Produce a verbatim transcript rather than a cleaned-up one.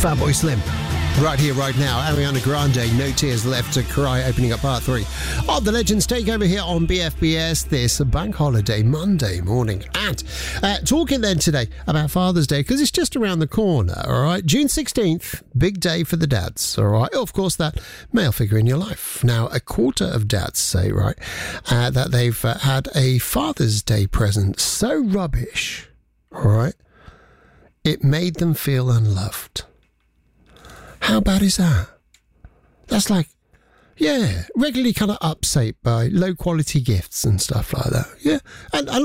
Fatboy Slim. Right here, right now, Ariana Grande, No Tears Left to Cry, opening up part three of the Legends Takeover here on B F B S this bank holiday Monday morning. And uh, talking then today about Father's Day, because it's just around the corner, all right? June sixteenth, big day for the dads, all right? Of course, that male figure in your life. Now, a quarter of dads say, right, uh, that they've uh, had a Father's Day present so rubbish, all right, it made them feel unloved. How bad is that? That's like, yeah, regularly kind of upset by low quality gifts and stuff like that. Yeah, and, and